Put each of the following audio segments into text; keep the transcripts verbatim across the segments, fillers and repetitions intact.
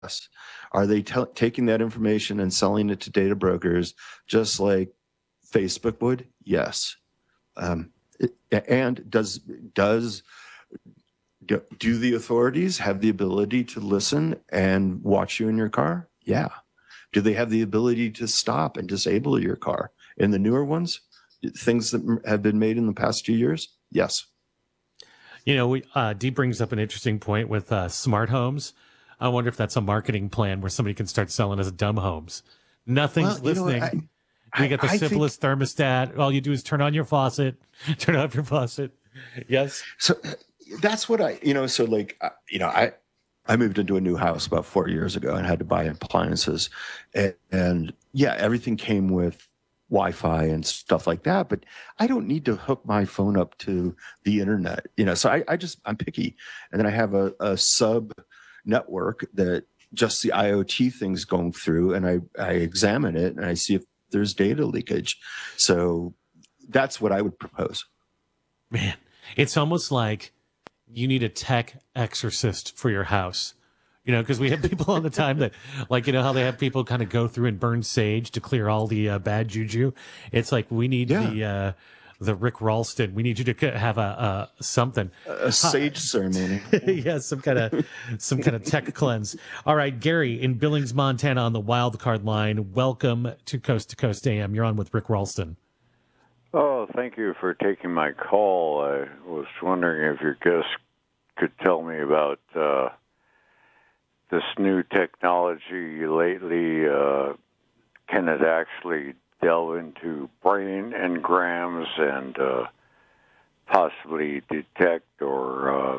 Are they t- taking that information and selling it to data brokers just like Facebook would? Yes. Um, it, and does does do the authorities have the ability to listen and watch you in your car? Yeah. Do they have the ability to stop and disable your car? In the newer ones, things that have been made in the past few years? Yes. You know, we, uh, Dee brings up an interesting point with uh, smart homes. I wonder if that's a marketing plan where somebody can start selling us dumb homes. Nothing's Well, you know, listening. I, we get the I simplest think, thermostat. All you do is turn on your faucet, turn off your faucet. Yes. So that's what I, you know, so like, you know, I, I moved into a new house about four years ago and had to buy appliances. And, and yeah, everything came with Wi-Fi and stuff like that, but I don't need to hook my phone up to the internet, you know, so I, I just, I'm picky. And then I have a, a sub network that just the IoT things going through, and I, I examine it and I see if there's data leakage. So that's what I would propose. Man, it's almost like you need a tech exorcist for your house. You know, because we have people all the time that, like, you know, how they have people kind of go through and burn sage to clear all the uh, bad juju. It's like we need yeah. the uh, the Rick Ralston. We need you to have a, a something, a sage ceremony. Yeah, some kind of some kind of tech cleanse. All right, Gary in Billings, Montana, on the wild card line. Welcome to Coast to Coast A M. You're on with Rick Ralston. Oh, thank you for taking my call. I was wondering if your guest could tell me about uh, this new technology lately. Uh, can it actually delve into brain engrams and uh, possibly detect or, uh,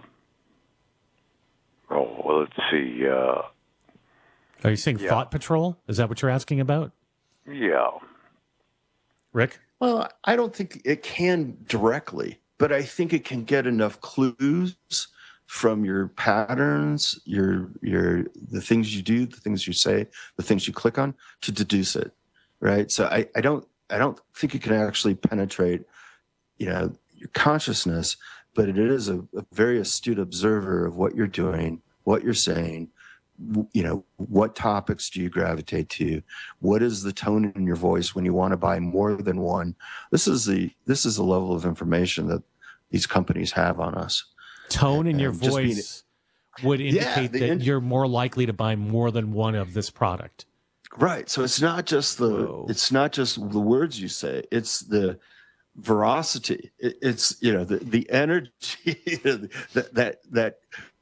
oh, let's see. Uh, Are you saying yeah. Thought Patrol? Is that what you're asking about? Yeah. Rick? Well, I don't think it can directly, but I think it can get enough clues from your patterns, your your the things you do, the things you say, the things you click on to deduce it, right? So I, I don't I don't think it can actually penetrate, you know, your consciousness, but it is a, a very astute observer of what you're doing, what you're saying. You know, what topics do you gravitate to? What is the tone in your voice when you want to buy more than one? This is the this is the level of information that these companies have on us. Tone in your voice being, would indicate yeah, that in, you're more likely to buy more than one of this product. Right. So it's not just the Whoa. it's not just the words you say. It's the veracity. It, it's you know the the energy that that that.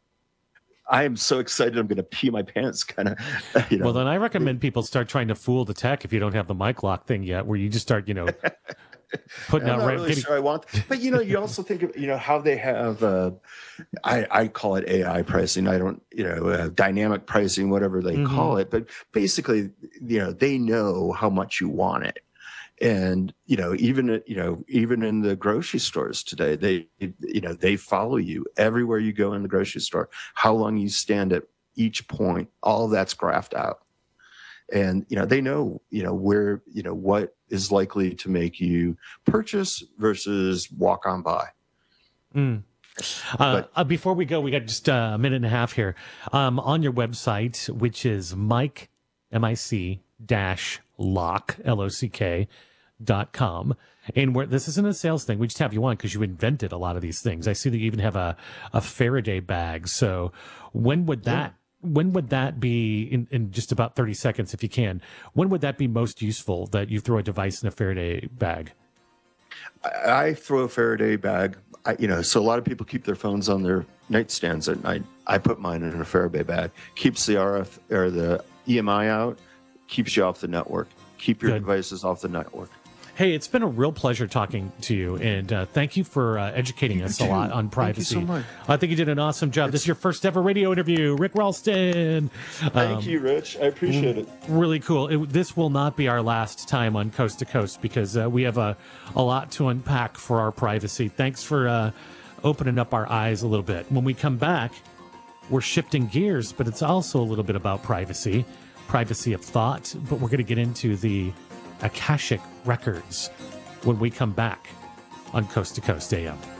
I am so excited I'm going to pee my pants kind of, you know. Well, then I recommend people start trying to fool the tech if you don't have the mic lock thing yet, where you just start, you know, putting I'm out... not Right, really getting... sure I want... But, you know, you also think of, you know, how they have, uh, I, I call it A I pricing. I don't, you know, uh, dynamic pricing, whatever they mm-hmm. call it. But basically, you know, they know how much you want it. And, you know, even, you know, even in the grocery stores today, they, you know, they follow you everywhere you go in the grocery store, how long you stand at each point, all that's graphed out. And, you know, they know, you know, where, you know, what is likely to make you purchase versus walk on by. Mm. Uh, but, uh, before we go, we got just uh, a minute and a half here. Um, on your website, which is Mike, M I C dash lock, L O C K, dot com. And where this isn't a sales thing, we just have you on because you invented a lot of these things. I see that you even have a, a Faraday bag. So when would that yeah. when would that be in, in just about thirty seconds, if you can, when would that be most useful that you throw a device in a Faraday bag? I, I throw a Faraday bag, I, you know, so a lot of people keep their phones on their nightstands at night. I put mine in a Faraday bag, keeps the R F or the E M I out, keeps you off the network. Keep your Good. devices off the network. Hey, it's been a real pleasure talking to you, and uh, thank you for uh, educating us a lot on privacy. Thank you so much. I think you did an awesome job. It's... This is your first ever radio interview, Rick Ralston. Thank um, you, Rich. I appreciate it. Really cool. It, this will not be our last time on Coast to Coast because uh, we have a, a lot to unpack for our privacy. Thanks for uh, opening up our eyes a little bit. When we come back, we're shifting gears, but it's also a little bit about privacy. Privacy of thought, but we're going to get into the Akashic Records when we come back on Coast to Coast A M.